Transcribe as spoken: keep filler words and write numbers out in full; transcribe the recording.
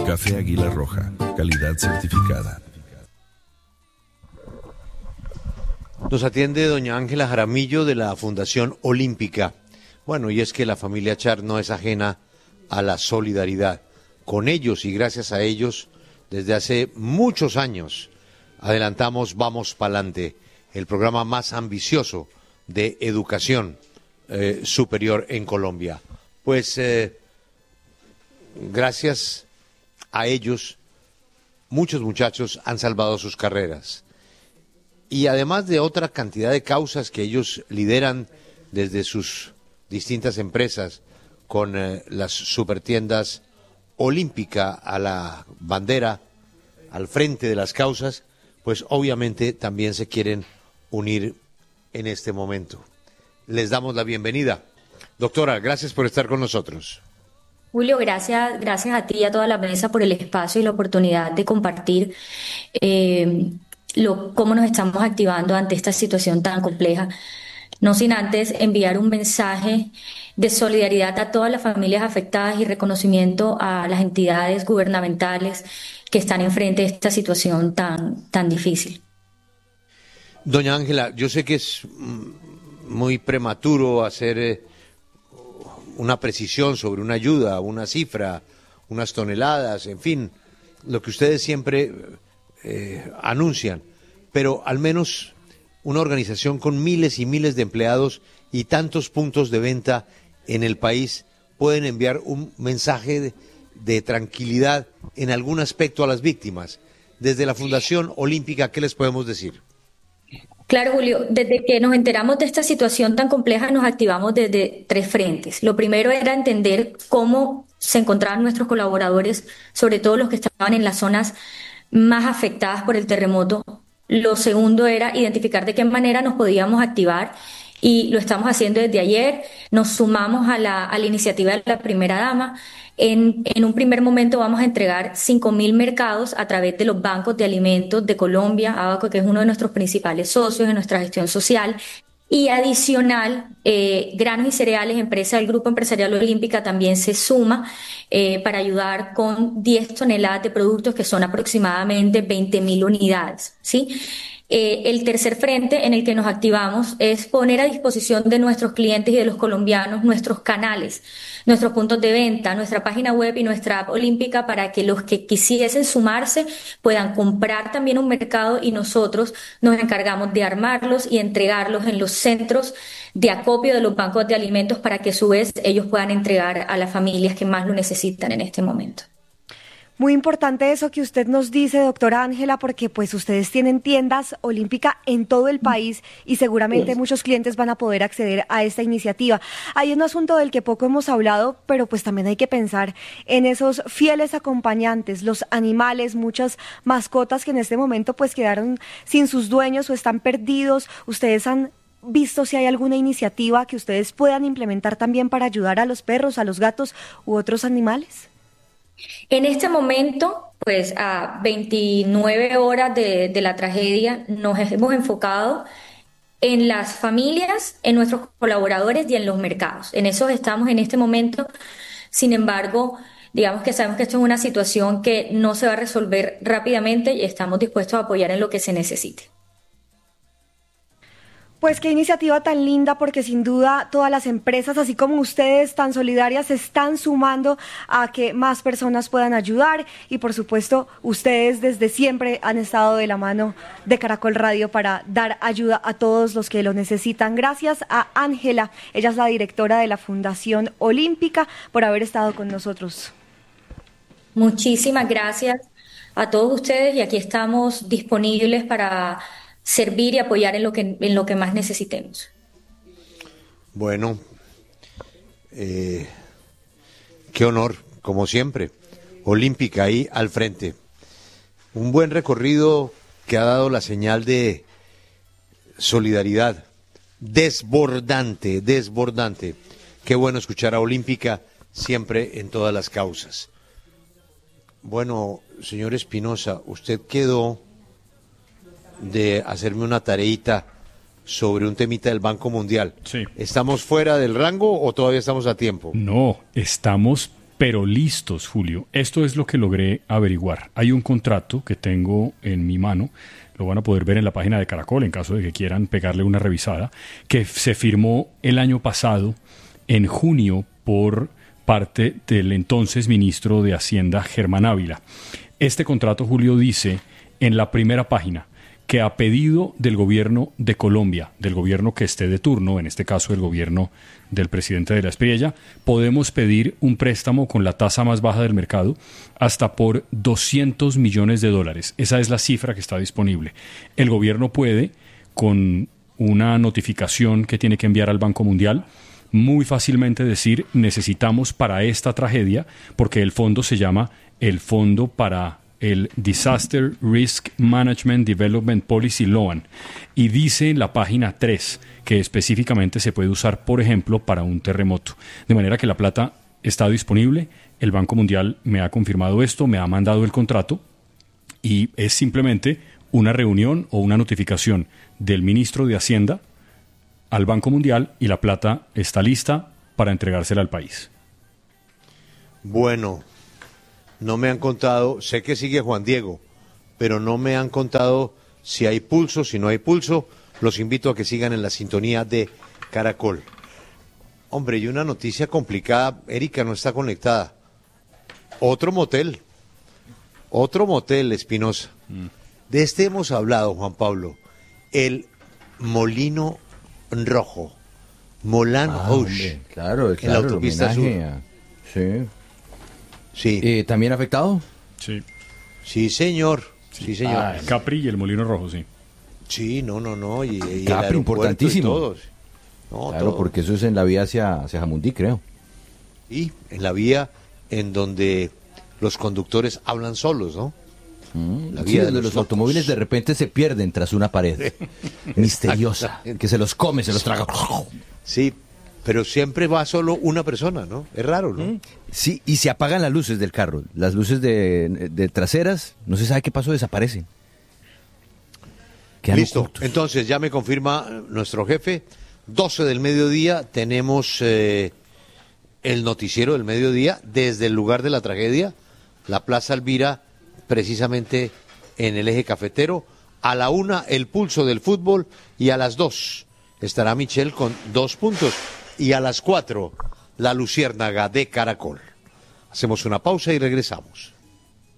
Café Águila Roja, calidad certificada. Nos atiende doña Ángela Jaramillo de la Fundación Olímpica. Bueno, y es que la familia Char no es ajena a la solidaridad. Con ellos y gracias a ellos, desde hace muchos años, adelantamos Vamos Pa'lante, el programa más ambicioso de educación eh, superior en Colombia. Pues eh, gracias a ellos, muchos muchachos han salvado sus carreras. Y además de otra cantidad de causas que ellos lideran desde sus distintas empresas, con eh, las supertiendas Olímpica a la bandera, al frente de las causas, pues obviamente también se quieren unir en este momento. Les damos la bienvenida. Doctora, gracias por estar con nosotros. Julio, gracias, gracias a ti y a toda la mesa por el espacio y la oportunidad de compartir eh, lo, cómo nos estamos activando ante esta situación tan compleja. No sin antes enviar un mensaje de solidaridad a todas las familias afectadas y reconocimiento a las entidades gubernamentales que están enfrente de esta situación tan, tan difícil. Doña Ángela, yo sé que es muy prematuro hacer eh, una precisión sobre una ayuda, una cifra, unas toneladas, en fin, lo que ustedes siempre eh, anuncian, pero al menos una organización con miles y miles de empleados y tantos puntos de venta en el país pueden enviar un mensaje de, de tranquilidad en algún aspecto a las víctimas. Desde la Fundación Olímpica, ¿qué les podemos decir? Claro, Julio, desde que nos enteramos de esta situación tan compleja nos activamos desde tres frentes. Lo primero era entender cómo se encontraban nuestros colaboradores, sobre todo los que estaban en las zonas más afectadas por el terremoto. Lo segundo era identificar de qué manera nos podíamos activar y lo estamos haciendo desde ayer. Nos sumamos a la, a la iniciativa de la primera dama. En, en un primer momento vamos a entregar cinco mil mercados a través de los bancos de alimentos de Colombia, Abaco, que es uno de nuestros principales socios en nuestra gestión social. Y adicional, eh, Granos y Cereales, empresa del Grupo Empresarial Olímpica, también se suma eh, para ayudar con diez toneladas de productos que son aproximadamente veinte mil unidades, ¿sí? Eh, el tercer frente en el que nos activamos es poner a disposición de nuestros clientes y de los colombianos nuestros canales, nuestros puntos de venta, nuestra página web y nuestra app olímpica para que los que quisiesen sumarse puedan comprar también un mercado y nosotros nos encargamos de armarlos y entregarlos en los centros de acopio de los bancos de alimentos para que a su vez ellos puedan entregar a las familias que más lo necesitan en este momento. Muy importante eso que usted nos dice, doctora Ángela, porque pues ustedes tienen tiendas Olímpica en todo el país y seguramente muchos clientes van a poder acceder a esta iniciativa. Hay un asunto del que poco hemos hablado, pero pues también hay que pensar en esos fieles acompañantes, los animales, muchas mascotas que en este momento pues quedaron sin sus dueños o están perdidos. Ustedes han visto si hay alguna iniciativa que ustedes puedan implementar también para ayudar a los perros, a los gatos u otros animales. En este momento, pues a veintinueve horas de, de la tragedia, nos hemos enfocado en las familias, en nuestros colaboradores y en los mercados. En eso estamos en este momento. Sin embargo, digamos que sabemos que esto es una situación que no se va a resolver rápidamente y estamos dispuestos a apoyar en lo que se necesite. Pues qué iniciativa tan linda, porque sin duda todas las empresas, así como ustedes tan solidarias, se están sumando a que más personas puedan ayudar y por supuesto ustedes desde siempre han estado de la mano de Caracol Radio para dar ayuda a todos los que lo necesitan. Gracias a Ángela, ella es la directora de la Fundación Olímpica, por haber estado con nosotros. Muchísimas gracias a todos ustedes y aquí estamos disponibles para servir y apoyar en lo que, en lo que más necesitemos. Bueno, eh, qué honor, como siempre, Olímpica ahí al frente. Un buen recorrido que ha dado la señal de solidaridad, desbordante, desbordante. Qué bueno escuchar a Olímpica siempre en todas las causas. Bueno, señor Espinosa, usted quedó de hacerme una tareita sobre un temita del Banco Mundial. Sí. ¿Estamos fuera del rango o todavía estamos a tiempo? No, estamos pero listos, Julio. Esto es lo que logré averiguar. Hay un contrato que tengo en mi mano, lo van a poder ver en la página de Caracol en caso de que quieran pegarle una revisada, que se firmó el año pasado, en junio, por parte del entonces ministro de Hacienda, Germán Ávila. Este contrato, Julio, dice en la primera página que a pedido del gobierno de Colombia, del gobierno que esté de turno, en este caso el gobierno del presidente de la Espriella, podemos pedir un préstamo con la tasa más baja del mercado hasta por doscientos millones de dólares. Esa es la cifra que está disponible. El gobierno puede, con una notificación que tiene que enviar al Banco Mundial, muy fácilmente decir, necesitamos para esta tragedia, porque el fondo se llama el Fondo para el Disaster Risk Management Development Policy Loan, y dice en la página tres que específicamente se puede usar, por ejemplo, para un terremoto. De manera que la plata está disponible, el Banco Mundial me ha confirmado esto, me ha mandado el contrato, y es simplemente una reunión o una notificación del ministro de Hacienda al Banco Mundial y la plata está lista para entregársela al país. Bueno, no me han contado, sé que sigue Juan Diego, pero no me han contado si hay pulso, si no hay pulso. Los invito a que sigan en la sintonía de Caracol. Hombre, y una noticia complicada, Erika no está conectada. Otro motel, otro motel, Espinosa. Mm. De este hemos hablado, Juan Pablo, el Molino Rojo, Moulin ah, Rouge, claro, claro, en la autopista sur. A... Sí. Sí. Eh, ¿También afectado? Sí. Sí, señor. Sí, sí señor. Ah, Capri y el Molino Rojo, sí. Sí, no, no, no. Y, y Capri, importantísimo. Y todos. No, claro, todo. Porque eso es en la vía hacia, hacia Jamundí, creo. Y en la vía en donde los conductores hablan solos, ¿no? Mm, la sí, vía donde de los, los automóviles de repente se pierden tras una pared misteriosa, que se los come, se los traga. Sí, pero siempre va solo una persona, ¿no? Es raro, ¿no? Sí, y se apagan las luces del carro. Las luces de, de traseras, no se sabe qué pasó, desaparecen. Quedan Listo, ocultos. Entonces ya me confirma nuestro jefe, doce del mediodía tenemos eh, el noticiero del mediodía desde el lugar de la tragedia, la Plaza Elvira, precisamente en el eje cafetero. A la una el pulso del fútbol y a las dos estará Michelle con dos puntos y a las cuatro la luciérnaga de Caracol. Hacemos una pausa y regresamos.